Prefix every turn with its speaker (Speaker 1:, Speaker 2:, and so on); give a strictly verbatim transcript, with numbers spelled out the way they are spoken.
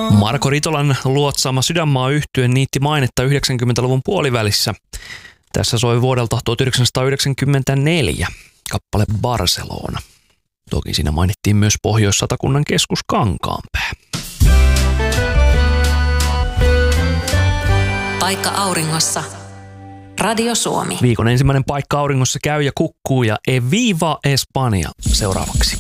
Speaker 1: Marko Ritolan luotsaama Sydänmaa -yhtye niitti mainetta yhdeksänkymmentäluvun puolivälissä. Tässä soi vuodelta tuhatyhdeksänsataayhdeksänkymmentäneljä kappale Barcelona. Toki siinä mainittiin myös Pohjois-Satakunnan keskus Kankaanpää.
Speaker 2: Paikka auringossa. Radio Suomi.
Speaker 1: Viikon ensimmäinen Paikka auringossa käy ja kukkuu ja Eviva Espanja seuraavaksi.